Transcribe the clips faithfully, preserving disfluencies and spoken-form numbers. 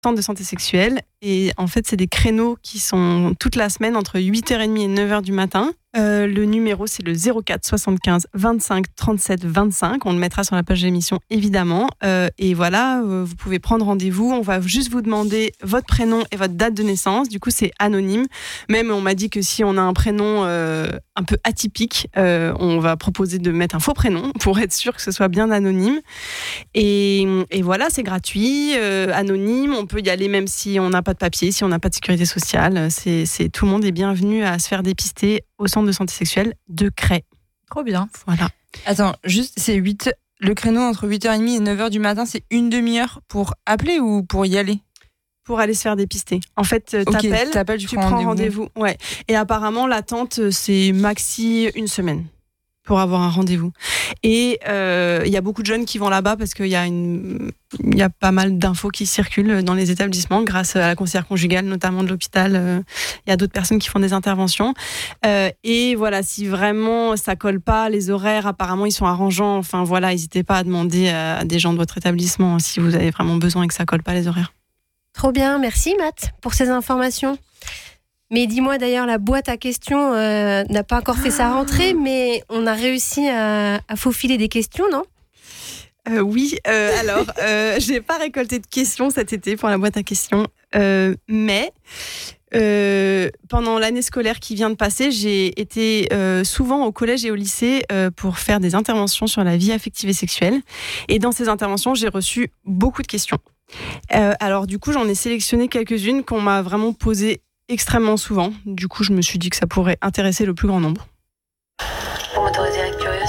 centre de santé sexuelle. Et en fait, c'est des créneaux qui sont toute la semaine entre huit heures trente et neuf heures du matin. Euh, le numéro, c'est le zéro quatre soixante-quinze vingt-cinq trente-sept vingt-cinq. On le mettra sur la page de l'émission, évidemment. Euh, et voilà, euh, vous pouvez prendre rendez-vous. On va juste vous demander votre prénom et votre date de naissance. Du coup, c'est anonyme. Même, on m'a dit que si on a un prénom euh, un peu atypique, euh, on va proposer de mettre un faux prénom pour être sûr que ce soit bien anonyme. Et, et voilà, c'est gratuit, euh, anonyme. On peut y aller même si on n'a pas de papier, si on n'a pas de sécurité sociale. C'est, c'est, tout le monde est bienvenu à se faire dépister au centre de santé sexuelle de Cray. Trop bien. Voilà. Attends, juste, c'est huit le créneau entre huit heures trente et neuf heures du matin, c'est une demi-heure pour appeler ou pour y aller ? Pour aller se faire dépister. En fait, t'appelles, okay, t'appelles tu, tu prends, prends rendez-vous. rendez-vous. Ouais. Et apparemment, l'attente, c'est maxi une semaine pour avoir un rendez-vous. Et il euh, y a beaucoup de jeunes qui vont là-bas parce qu'il y a une, il y a pas mal d'infos qui circulent dans les établissements grâce à la conseillère conjugale, notamment de l'hôpital. Il euh, y a d'autres personnes qui font des interventions. Euh, et voilà, si vraiment ça colle pas, les horaires, apparemment, ils sont arrangeants. Enfin voilà, n'hésitez pas à demander à des gens de votre établissement si vous avez vraiment besoin et que ça colle pas les horaires. Trop bien, merci Matt pour ces informations. Mais dis-moi d'ailleurs, la boîte à questions euh, n'a pas encore fait sa rentrée, mais on a réussi à, à faufiler des questions, non ? euh, Oui, euh, alors, euh, j'ai pas récolté de questions cet été pour la boîte à questions, euh, mais euh, pendant l'année scolaire qui vient de passer, j'ai été euh, souvent au collège et au lycée euh, pour faire des interventions sur la vie affective et sexuelle. Et dans ces interventions, j'ai reçu beaucoup de questions. Euh, alors du coup, j'en ai sélectionné quelques-unes qu'on m'a vraiment posées extrêmement souvent. Du coup, je me suis dit que ça pourrait intéresser le plus grand nombre. Pour m'autoriser à être curieuse.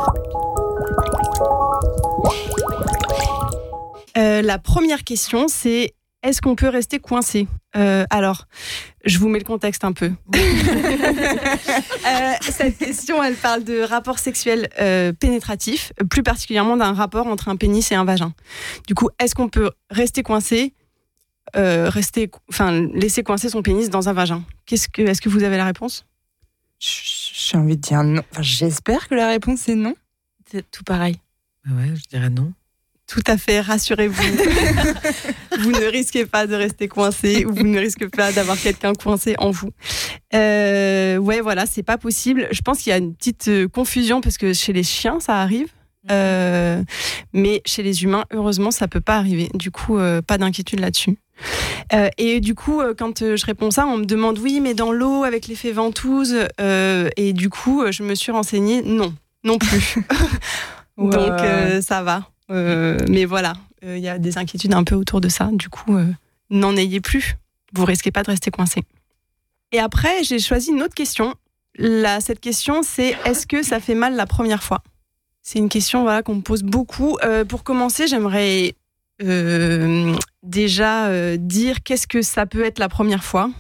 Euh, la première question, c'est est-ce qu'on peut rester coincé ? euh, Alors, je vous mets le contexte un peu. euh, cette question, elle parle de rapport sexuel euh, pénétratif, plus particulièrement d'un rapport entre un pénis et un vagin. Du coup, est-ce qu'on peut rester coincé ? Euh, rester, enfin, laisser coincer son pénis dans un vagin. Qu'est-ce que, est-ce que vous avez la réponse ? J'ai envie de dire non. Enfin, j'espère que la réponse est non. C'est tout pareil. Ouais, je dirais non. Tout à fait, rassurez-vous. Vous ne risquez pas de rester coincé ou vous ne risquez pas d'avoir quelqu'un coincé en vous. Euh, ouais, voilà, c'est pas possible. Je pense qu'il y a une petite confusion parce que chez les chiens, ça arrive. Euh, mais chez les humains, heureusement, ça peut pas arriver. Du coup, euh, pas d'inquiétude là-dessus. Euh, et du coup, euh, quand euh, je réponds ça, on me demande oui, mais dans l'eau avec l'effet ventouse. Euh, et du coup, euh, je me suis renseignée, non, non plus. Ouais. Donc euh, ça va. Euh, mais voilà, il euh, y a des inquiétudes un peu autour de ça. Du coup, euh, n'en ayez plus. Vous risquez pas de rester coincé. Et après, j'ai choisi une autre question. Là, cette question, c'est est-ce que ça fait mal la première fois ? C'est une question voilà, qu'on me pose beaucoup. Euh, pour commencer, j'aimerais euh, déjà euh, dire qu'est-ce que ça peut être la première fois.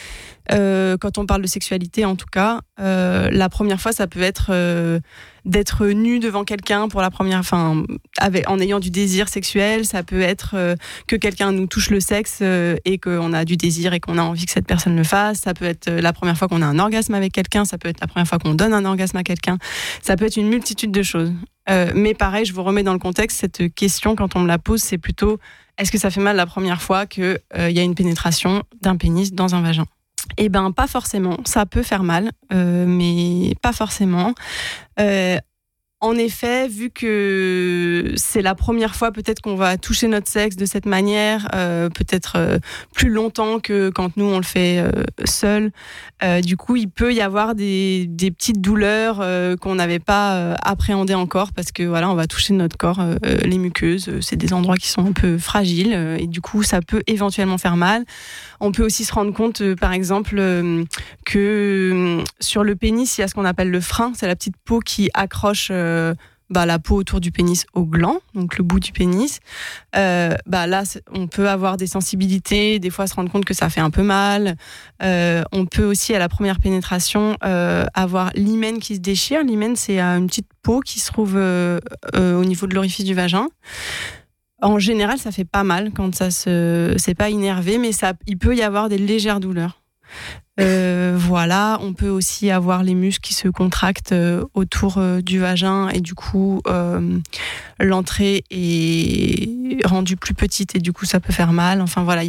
Euh, quand on parle de sexualité, en tout cas, euh, la première fois, ça peut être euh, d'être nu devant quelqu'un pour la première, enfin, avec, en ayant du désir sexuel. Ça peut être euh, que quelqu'un nous touche le sexe euh, et qu'on a du désir et qu'on a envie que cette personne le fasse. Ça peut être la première fois qu'on a un orgasme avec quelqu'un. Ça peut être la première fois qu'on donne un orgasme à quelqu'un. Ça peut être une multitude de choses. Euh, mais pareil, je vous remets dans le contexte, cette question, quand on me la pose, c'est plutôt est-ce que ça fait mal la première fois qu'il euh, y a une pénétration d'un pénis dans un vagin ? Eh ben, pas forcément. Ça peut faire mal, euh, mais pas forcément. Euh, en effet, vu que c'est la première fois peut-être qu'on va toucher notre sexe de cette manière, euh, peut-être euh, plus longtemps que quand nous on le fait euh, seul, euh, du coup il peut y avoir des, des petites douleurs euh, qu'on n'avait pas euh, appréhendées encore parce que voilà, on va toucher notre corps, euh, les muqueuses, c'est des endroits qui sont un peu fragiles euh, et du coup ça peut éventuellement faire mal. On peut aussi se rendre compte, euh, par exemple, euh, que euh, sur le pénis, il y a ce qu'on appelle le frein, c'est la petite peau qui accroche euh, bah, la peau autour du pénis au gland, donc le bout du pénis. Euh, bah, là, on peut avoir des sensibilités, des fois se rendre compte que ça fait un peu mal. Euh, on peut aussi, à la première pénétration, euh, avoir l'hymen qui se déchire. L'hymen, c'est euh, une petite peau qui se trouve euh, euh, au niveau de l'orifice du vagin. En général, ça fait pas mal quand ça se, c'est pas innervé, mais ça, il peut y avoir des légères douleurs. Euh, voilà, on peut aussi avoir les muscles qui se contractent euh, autour euh, du vagin et du coup euh, l'entrée est rendue plus petite et du coup ça peut faire mal. Enfin voilà.